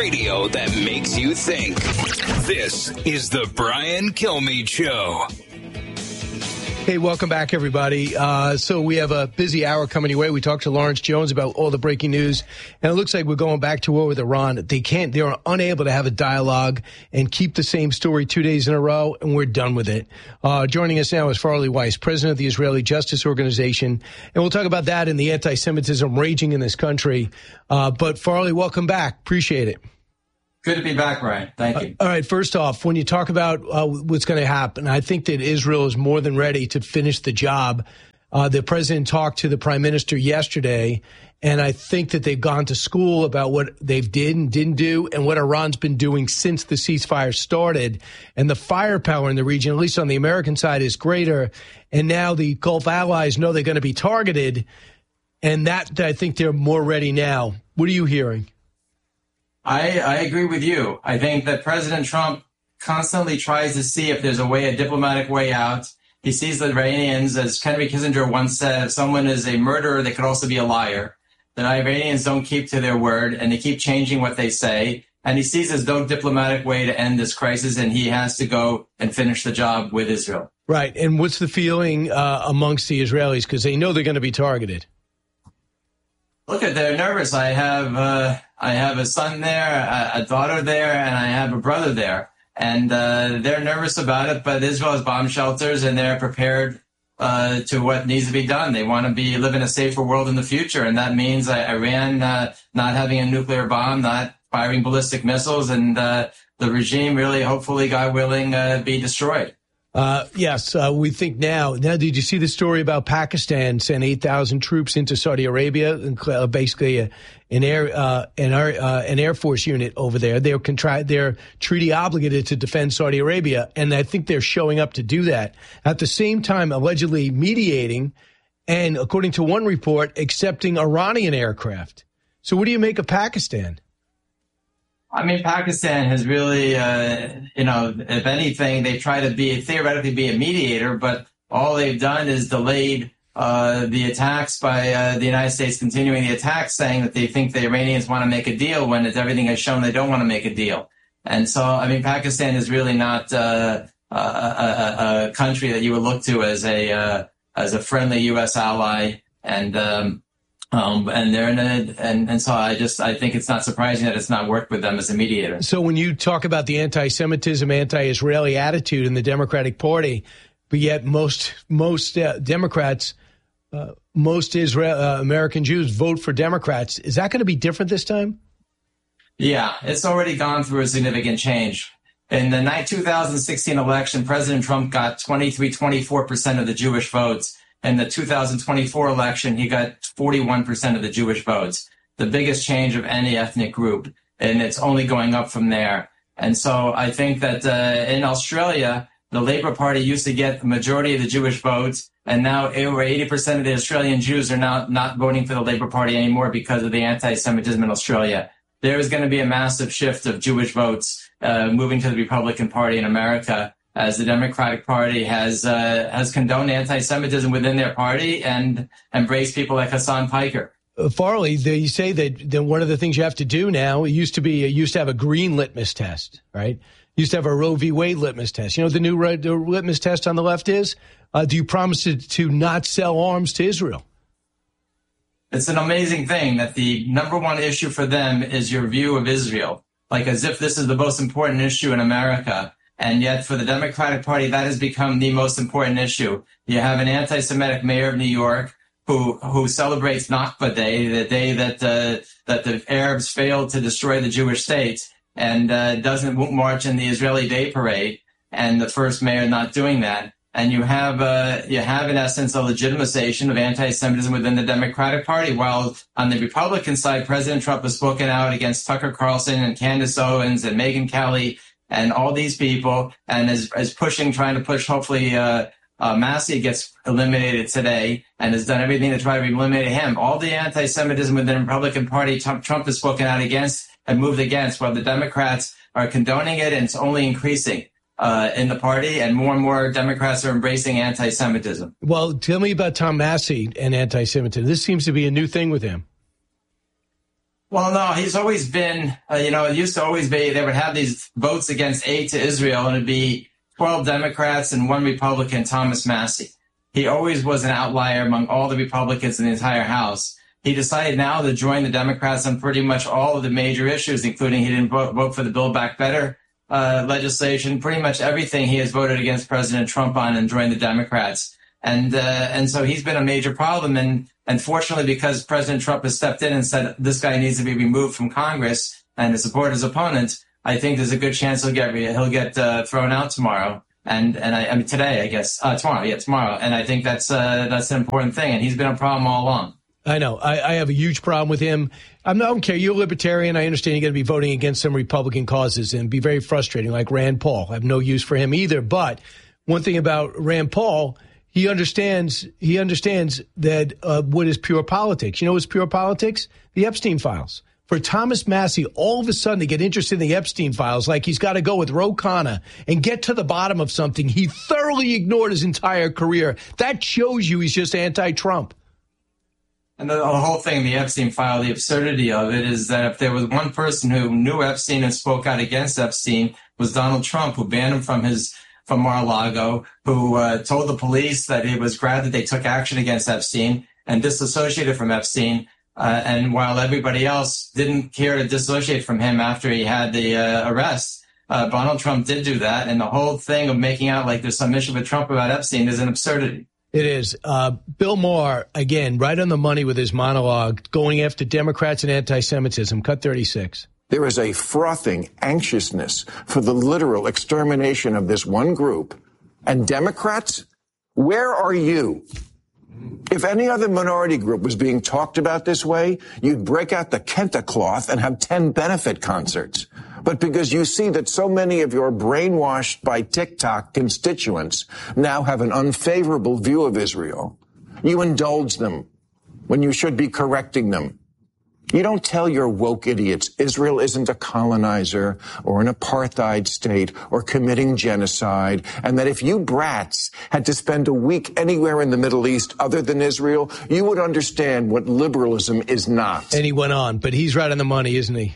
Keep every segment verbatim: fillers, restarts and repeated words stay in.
Radio that makes you think. This is the Brian Kilmeade Show. Hey, welcome back, everybody. Uh, so we have a busy hour coming your way. We talked to Lawrence Jones about all the breaking news, and it looks like we're going back to war with Iran. They can't, they're unable to have a dialogue and keep the same story two days in a row, and we're done with it. Uh, joining us now is Farley Weiss, president of the Israeli Justice Organization, and we'll talk about that and the anti-Semitism raging in this country. Uh, but Farley, welcome back. Appreciate it. Good to be back, Brian. Thank you. Uh, all right. First off, when you talk about uh, what's going to happen, I think that Israel is more than ready to finish the job. Uh, the president talked to the prime minister yesterday, and I think that they've gone to school about what they've did and didn't do and what Iran's been doing since the ceasefire started. And the firepower in the region, at least on the American side, is greater. And now the Gulf allies know they're going to be targeted. And that, I think they're more ready now. What are you hearing? I, I agree with you. I think that President Trump constantly tries to see if there's a way, a diplomatic way out. He sees the Iranians, as Henry Kissinger once said, if someone is a murderer, they could also be a liar. The Iranians don't keep to their word, and they keep changing what they say. And he sees there's no diplomatic way to end this crisis, and he has to go and finish the job with Israel. Right. And what's the feeling uh, amongst the Israelis? Because they know they're going to be targeted. Look, they're nervous. I have uh, I have a son there, a, a daughter there, and I have a brother there. And uh, they're nervous about it, but Israel has bomb shelters, and they're prepared uh, to what needs to be done. They want to be live in a safer world in the future, and that means uh, Iran uh, not having a nuclear bomb, not firing ballistic missiles, and uh, the regime really, hopefully, God willing, uh, be destroyed. Uh, yes, uh, we think now. Now, did you see the story about Pakistan sent eight thousand troops into Saudi Arabia, uh, basically a, an air uh, an, air, uh, an Air Force unit over there? They're, contri- they're treaty obligated to defend Saudi Arabia, and I think they're showing up to do that. At the same time, allegedly mediating and, according to one report, accepting Iranian aircraft. So what do you make of Pakistan? I mean, Pakistan has really, uh, you know, if anything, they try to be theoretically be a mediator, but all they've done is delayed uh, the attacks by uh, the United States continuing the attacks, saying that they think the Iranians want to make a deal when it's, everything has shown they don't want to make a deal. And so, I mean, Pakistan is really not uh, a, a, a country that you would look to as a uh, as a friendly U S ally, and um, Um, and they're in a, and, and so I just, I think it's not surprising that it's not worked with them as a mediator. So when you talk about the anti-Semitism, anti-Israeli attitude in the Democratic Party, but yet most, most uh, Democrats, uh, most Israel, uh, American Jews vote for Democrats. Is that going to be different this time? Yeah, it's already gone through a significant change. In the two thousand sixteen election, President Trump got twenty-three, twenty-four percent of the Jewish votes. In the two thousand twenty-four election, he got forty-one percent of the Jewish votes, the biggest change of any ethnic group, and it's only going up from there. And so I think that uh, in Australia, the Labour Party used to get the majority of the Jewish votes, and now over eighty percent of the Australian Jews are now not voting for the Labour Party anymore because of the anti-Semitism in Australia. There is going to be a massive shift of Jewish votes uh, moving to the Republican Party in America, as the Democratic Party has uh, has condoned anti-Semitism within their party and embraced people like Hassan Piker. Uh, Farley, they, you say that, that one of the things you have to do now, it used to be, it used to have a green litmus test, right? Used to have a Roe v. Wade litmus test. You know what the new red, the litmus test on the left is? Uh, do you promise to, to not sell arms to Israel? It's an amazing thing that the number one issue for them is your view of Israel, like as if this is the most important issue in America. And yet for the Democratic Party, that has become the most important issue. You have an anti-Semitic mayor of New York who who celebrates Nakba Day, the day that uh, that the Arabs failed to destroy the Jewish state, and uh, doesn't march in the Israeli Day Parade, and the first mayor not doing that. And you have, uh, you have in essence, a legitimization of anti-Semitism within the Democratic Party, while on the Republican side, President Trump has spoken out against Tucker Carlson and Candace Owens and Megyn Kelly and all these people, and is, is pushing, trying to push, hopefully, uh, uh, Massey gets eliminated today, and has done everything to try to eliminate him. All the anti-Semitism within the Republican Party, Trump, Trump has spoken out against and moved against, while the Democrats are condoning it, and it's only increasing uh, in the party, and more and more Democrats are embracing anti-Semitism. Well, tell me about Tom Massey and anti-Semitism. This seems to be a new thing with him. Well, no, he's always been, uh, you know, it used to always be, they would have these votes against aid to Israel, and it'd be twelve Democrats and one Republican, Thomas Massie. He always was an outlier among all the Republicans in the entire House. He decided now to join the Democrats on pretty much all of the major issues, including he didn't vote, vote for the Build Back Better uh, legislation. Pretty much everything he has voted against President Trump on and joined the Democrats. And uh, and so he's been a major problem. And unfortunately, because President Trump has stepped in and said this guy needs to be removed from Congress and to support his opponent, I think there's a good chance he'll get he'll get uh, thrown out tomorrow. And and I, I mean today, I guess uh, tomorrow, yeah, tomorrow. And I think that's uh, that's an important thing. And he's been a problem all along. I know. I, I have a huge problem with him. I'm not, I don't care. You're a libertarian. I understand you're going to be voting against some Republican causes and be very frustrating, like Rand Paul. I have no use for him either. But one thing about Rand Paul, he understands. He understands that uh, what is pure politics. You know what's pure politics? The Epstein files. For Thomas Massie, all of a sudden to get interested in the Epstein files, like he's got to go with Ro Khanna and get to the bottom of something he thoroughly ignored his entire career. That shows you he's just anti-Trump. And the, the whole thing, the Epstein file, the absurdity of it is that if there was one person who knew Epstein and spoke out against Epstein, was Donald Trump, who banned him from his from Mar-a-Lago, who uh, told the police that he was glad that they took action against Epstein and disassociated from Epstein. Uh, and while everybody else didn't care to dissociate from him after he had the uh, arrest, uh, Donald Trump did do that. And the whole thing of making out like there's some issue with Trump about Epstein is an absurdity. It is. Uh, Bill Maher, again, right on the money with his monologue, going after Democrats and anti-Semitism. Cut thirty-six. There is a frothing anxiousness for the literal extermination of this one group. And Democrats, where are you? If any other minority group was being talked about this way, you'd break out the Kenta cloth and have ten benefit concerts. But because you see that so many of your brainwashed by TikTok constituents now have an unfavorable view of Israel, you indulge them when you should be correcting them. You don't tell your woke idiots Israel isn't a colonizer or an apartheid state or committing genocide, and that if you brats had to spend a week anywhere in the Middle East other than Israel, you would understand what liberalism is not. And he went on, but he's right on the money, isn't he?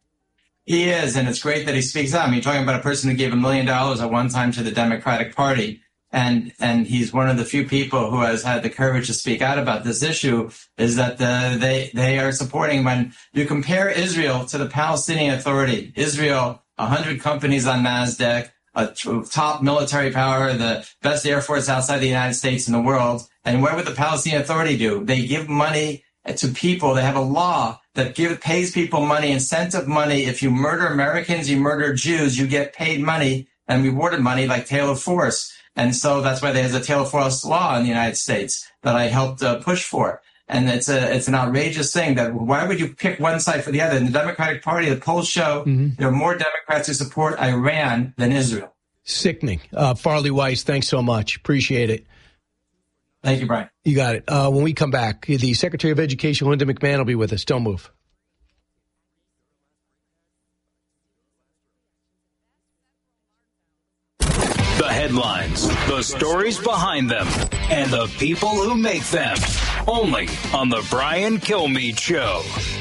He is, and it's great that he speaks out. I mean, you're talking about a person who gave a million dollars at one time to the Democratic Party. And and he's one of the few people who has had the courage to speak out about this issue, is that the, they they are supporting, when you compare Israel to the Palestinian Authority, Israel, one hundred companies on NASDAQ, a top military power, the best air force outside the United States in the world. And what would the Palestinian Authority do? They give money to people. They have a law that give, pays people money, incentive money. If you murder Americans, you murder Jews, you get paid money and rewarded money like Taylor Force. And so that's why there's a Taylor Force law in the United States that I helped uh, push for. And it's a it's an outrageous thing that why would you pick one side for the other? In the Democratic Party, the polls show mm-hmm. there are more Democrats who support Iran than Israel. Sickening. Uh, Farley Weiss, thanks so much. Appreciate it. Thank you, Brian. You got it. Uh, when we come back, the Secretary of Education, Linda McMahon, will be with us. Don't move. The headlines, the stories behind them, and the people who make them. Only on The Brian Kilmeade Show.